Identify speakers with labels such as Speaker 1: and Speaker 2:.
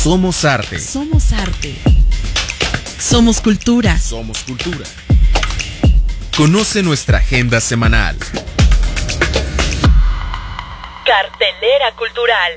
Speaker 1: Somos arte.
Speaker 2: Somos arte. Somos cultura.
Speaker 1: Somos cultura. Conoce nuestra agenda semanal.
Speaker 3: Cartelera cultural.